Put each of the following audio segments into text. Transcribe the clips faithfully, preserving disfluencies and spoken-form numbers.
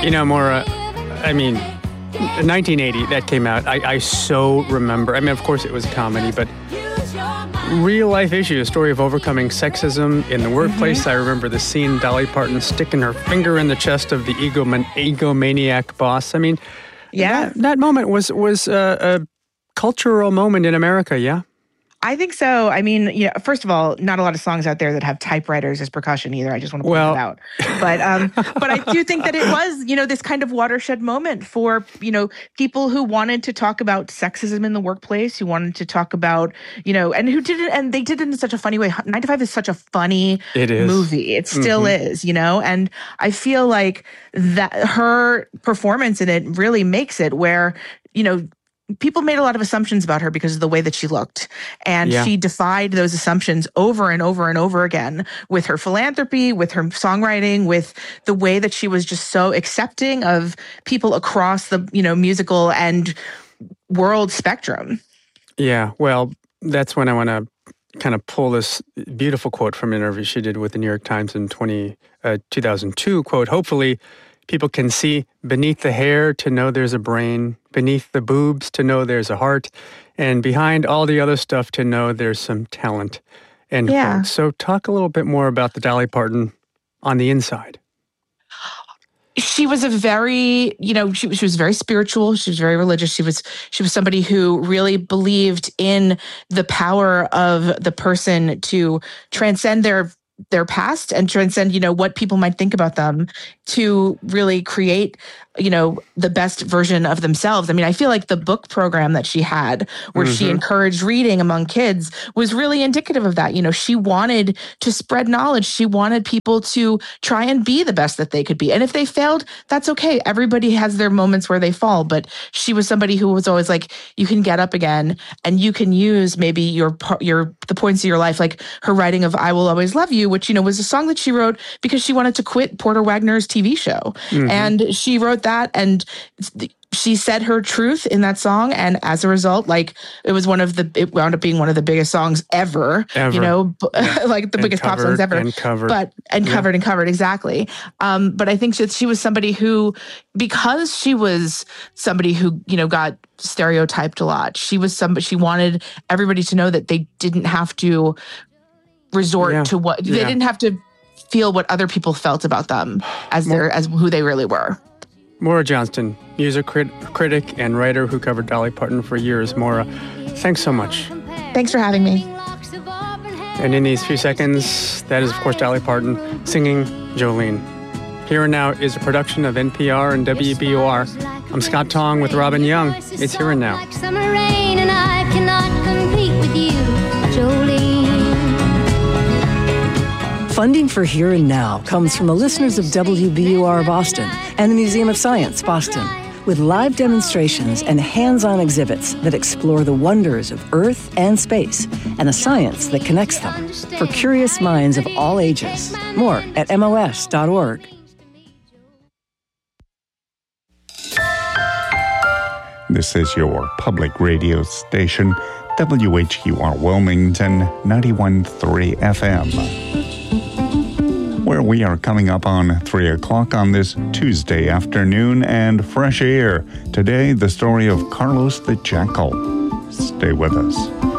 You know, Maura, I mean, nineteen eighty, that came out. I, I so remember. I mean, of course, it was a comedy, but real life issue, a story of overcoming sexism in the workplace. Mm-hmm. I remember the scene, Dolly Parton sticking her finger in the chest of the egoman- egomaniac boss. I mean, yeah, that, that moment was was uh, a cultural moment in America. Yeah. I think so. I mean, you know, first of all, not a lot of songs out there that have typewriters as percussion either. I just want to point well, that out. But um, but I do think that it was, you know, this kind of watershed moment for, you know, people who wanted to talk about sexism in the workplace, who wanted to talk about, you know, and who did it, and they did it in such a funny way. nine to five is such a funny it is. movie. It still mm-hmm. is, you know, and I feel like that her performance in it really makes it where, you know, people made a lot of assumptions about her because of the way that she looked. And yeah. she defied those assumptions over and over and over again with her philanthropy, with her songwriting, with the way that she was just so accepting of people across the, you know, musical and world spectrum. Yeah, well, that's when I want to kind of pull this beautiful quote from an interview she did with the New York Times in twenty, uh, two thousand two, quote, "Hopefully people can see beneath the hair to know there's a brain, beneath the boobs to know there's a heart, and behind all the other stuff to know there's some talent." End yeah. quote. So talk a little bit more about the Dolly Parton on the inside. She was a very, you know, she, she was very spiritual. She was very religious. She was she was somebody who really believed in the power of the person to transcend their their past and transcend, you know, what people might think about them to really create, you know, the best version of themselves. I mean, I feel like the book program that she had where mm-hmm. she encouraged reading among kids was really indicative of that. You know, she wanted to spread knowledge. She wanted people to try and be the best that they could be. And if they failed, that's okay. Everybody has their moments where they fall, but she was somebody who was always like, you can get up again and you can use maybe your, your, the points of your life, like her writing of I Will Always Love You, which, you know, was a song that she wrote because she wanted to quit Porter Wagner's T V show. Mm-hmm. And she wrote that and she said her truth in that song. And as a result, like it was one of the, it wound up being one of the biggest songs ever, ever. you know, yeah. like the and biggest pop songs ever. And covered. But, and yeah. covered and covered, exactly. Um, but I think that she was somebody who, because she was somebody who, you know, got stereotyped a lot, she was somebody, she wanted everybody to know that they didn't have to resort yeah. to what, they yeah. didn't have to feel what other people felt about them as their as who they really were. Maura Johnston, music crit- critic and writer who covered Dolly Parton for years. Maura, thanks so much. Thanks for having me. And in these few seconds, that is, of course, Dolly Parton singing Jolene. Here and Now is a production of N P R and W B O R. I'm Scott Tong with Robin Young. It's Here and Now. Like summer rain, and I cannot compete with you, Jolene. Funding for Here and Now comes from the listeners of W B U R Boston and the Museum of Science, Boston, with live demonstrations and hands-on exhibits that explore the wonders of Earth and space and the science that connects them for curious minds of all ages. More at M O S dot org. This is your public radio station, W H Q R Wilmington, ninety-one point three F M. Where we are coming up on three o'clock on this Tuesday afternoon, and fresh air. Today, the story of Carlos the Jackal. Stay with us.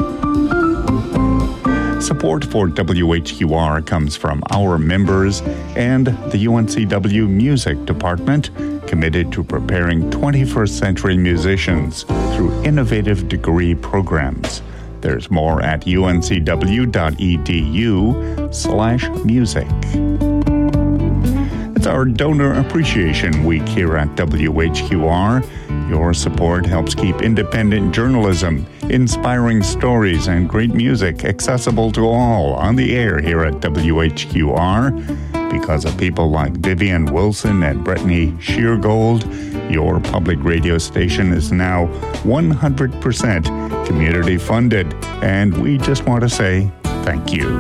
Support for W H Q R comes from our members and the U N C W Music Department, committed to preparing twenty-first century musicians through innovative degree programs. There's more at uncw.edu slash music. It's our Donor Appreciation Week here at W H Q R. Your support helps keep independent journalism, inspiring stories, and great music accessible to all on the air here at W H Q R. Because of people like Vivian Wilson and Brittany Sheargold, your public radio station is now one hundred percent community funded, and we just want to say thank you.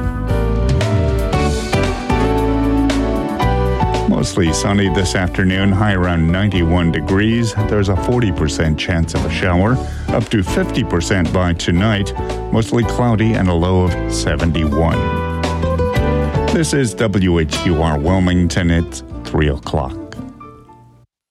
Mostly sunny this afternoon, high around ninety-one degrees. There's a forty percent chance of a shower, up to fifty percent by tonight. Mostly cloudy and a low of seventy-one. This is W H Q R Wilmington. It's three o'clock.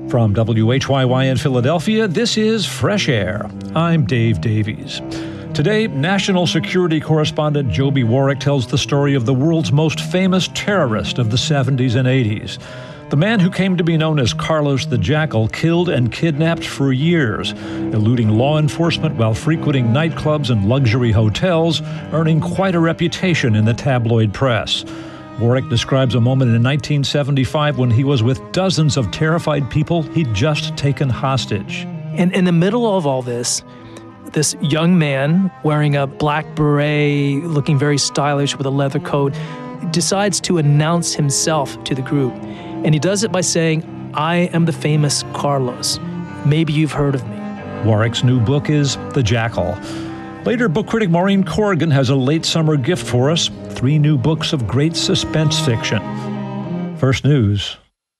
From W H Y Y in Philadelphia, this is Fresh Air. I'm Dave Davies. Today, national security correspondent Joby Warrick tells the story of the world's most famous terrorist of the seventies and eighties. The man who came to be known as Carlos the Jackal killed and kidnapped for years, eluding law enforcement while frequenting nightclubs and luxury hotels, earning quite a reputation in the tabloid press. Warrick describes a moment in nineteen seventy-five when he was with dozens of terrified people he'd just taken hostage. And in the middle of all this, this young man wearing a black beret, looking very stylish with a leather coat, decides to announce himself to the group. And he does it by saying, "I am the famous Carlos. Maybe you've heard of me." Warrick's new book is The Jackal. Later, book critic Maureen Corrigan has a late summer gift for us, three new books of great suspense fiction. First News.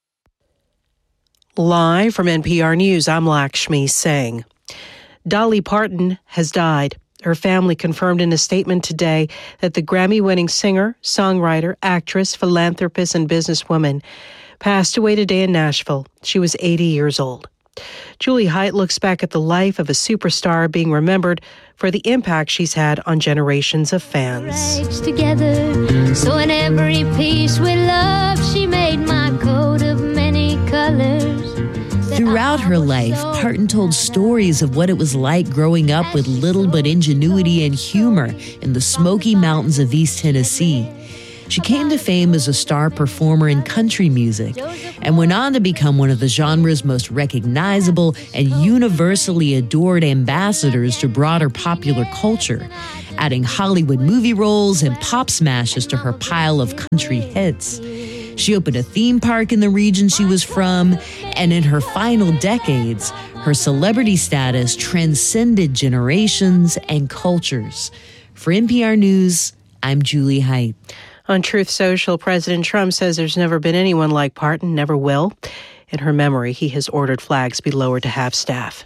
Live from N P R News, I'm Lakshmi Singh. Dolly Parton has died. Her family confirmed in a statement today that the Grammy-winning singer, songwriter, actress, philanthropist, and businesswoman passed away today in Nashville. She was eighty years old. Julie Height looks back at the life of a superstar being remembered for the impact she's had on generations of fans. Together, so in every piece we love, she made my coat of many colors. Throughout her life, Parton told stories of what it was like growing up with little but ingenuity and humor in the Smoky Mountains of East Tennessee. She came to fame as a star performer in country music and went on to become one of the genre's most recognizable and universally adored ambassadors to broader popular culture, adding Hollywood movie roles and pop smashes to her pile of country hits. She opened a theme park in the region she was from, and in her final decades, her celebrity status transcended generations and cultures. For N P R News, I'm Julie Height. On Truth Social, President Trump says there's never been anyone like Parton, never will. In her memory, he has ordered flags be lowered to half-staff.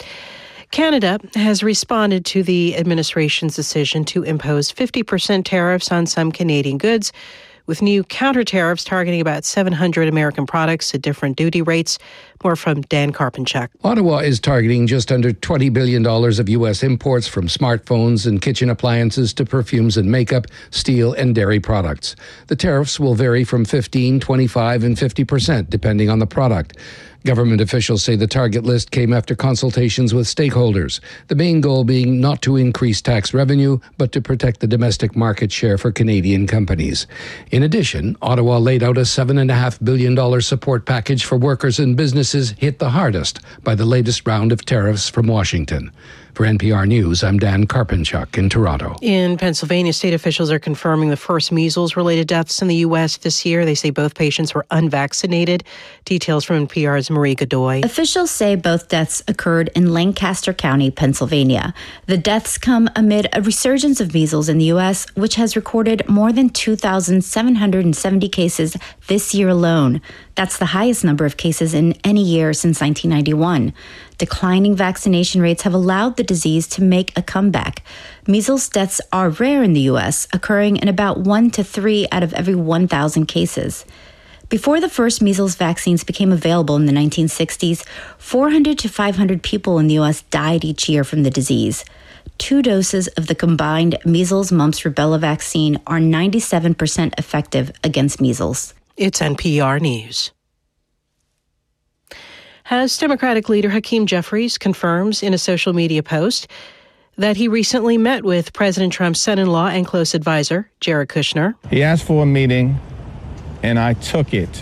Canada has responded to the administration's decision to impose fifty percent tariffs on some Canadian goods, with new counter-tariffs targeting about seven hundred American products at different duty rates. More from Dan Karpenchuk. Ottawa is targeting just under twenty billion dollars of U S imports, from smartphones and kitchen appliances to perfumes and makeup, steel and dairy products. The tariffs will vary from fifteen, twenty-five and fifty percent depending on the product. Government officials say the target list came after consultations with stakeholders, the main goal being not to increase tax revenue, but to protect the domestic market share for Canadian companies. In addition, Ottawa laid out a seven point five billion dollars support package for workers and businesses hit the hardest by the latest round of tariffs from Washington. For N P R News, I'm Dan Karpenchuk in Toronto. In Pennsylvania, state officials are confirming the first measles-related deaths in the U S this year. They say both patients were unvaccinated. Details from N P R's Marie Godoy. Officials say both deaths occurred in Lancaster County, Pennsylvania. The deaths come amid a resurgence of measles in the U S, which has recorded more than two thousand seven hundred seventy cases this year alone. That's the highest number of cases in any year since nineteen ninety-one. Declining vaccination rates have allowed the disease to make a comeback. Measles deaths are rare in the U S, occurring in about one to three out of every one thousand cases. Before the first measles vaccines became available in the nineteen sixties, four hundred to five hundred people in the U S died each year from the disease. Two doses of the combined measles, mumps, rubella vaccine are ninety-seven percent effective against measles. It's N P R News. House Democratic leader Hakeem Jeffries confirms in a social media post that he recently met with President Trump's son-in-law and close advisor, Jared Kushner. He asked for a meeting, and I took it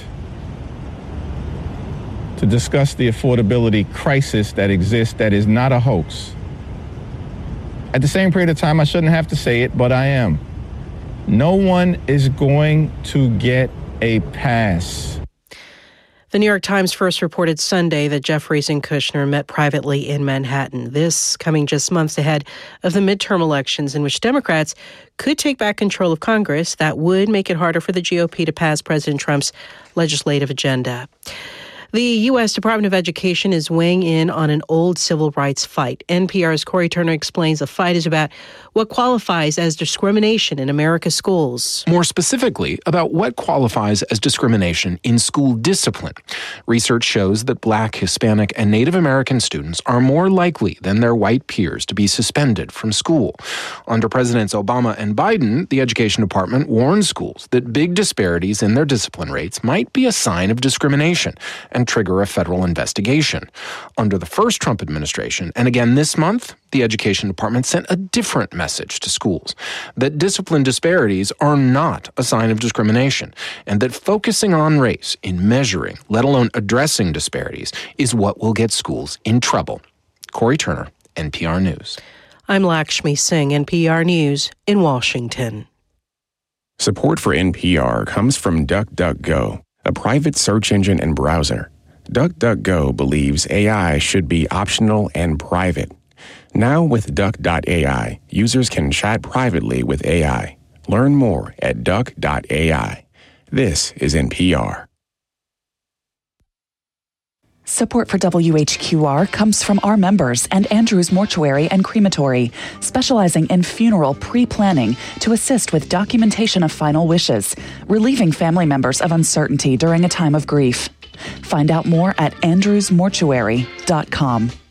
to discuss the affordability crisis that exists that is not a hoax. At the same period of time, I shouldn't have to say it, but I am. No one is going to get a pass. The New York Times first reported Sunday that Jeffries and Kushner met privately in Manhattan. This coming just months ahead of the midterm elections in which Democrats could take back control of Congress. That would make it harder for the G O P to pass President Trump's legislative agenda. The U S Department of Education is weighing in on an old civil rights fight. N P R's Corey Turner explains the fight is about what qualifies as discrimination in America's schools. More specifically, about what qualifies as discrimination in school discipline. Research shows that Black, Hispanic, and Native American students are more likely than their white peers to be suspended from school. Under Presidents Obama and Biden, the Education Department warned schools that big disparities in their discipline rates might be a sign of discrimination and trigger a federal investigation. Under the first Trump administration, and again this month, the Education Department sent a different message to schools, that discipline disparities are not a sign of discrimination, and that focusing on race in measuring, let alone addressing disparities, is what will get schools in trouble. Corey Turner, N P R News. I'm Lakshmi Singh, N P R News in Washington. Support for N P R comes from DuckDuckGo, a private search engine and browser. DuckDuckGo believes A I should be optional and private. Now with Duck dot A I, users can chat privately with A I. Learn more at Duck dot A I. This is N P R. Support for W H Q R comes from our members and Andrews Mortuary and Crematory, specializing in funeral pre-planning to assist with documentation of final wishes, relieving family members of uncertainty during a time of grief. Find out more at andrews mortuary dot com.